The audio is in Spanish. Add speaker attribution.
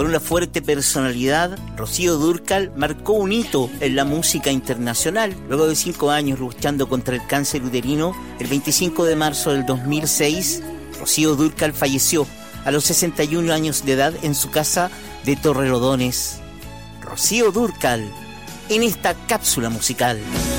Speaker 1: Con una fuerte personalidad, Rocío Dúrcal marcó un hito en la música internacional. Luego de 5 años luchando contra el cáncer uterino, el 25 de marzo del 2006, Rocío Dúrcal falleció a los 61 años de edad en su casa de Torrelodones. Rocío Dúrcal, en esta cápsula musical.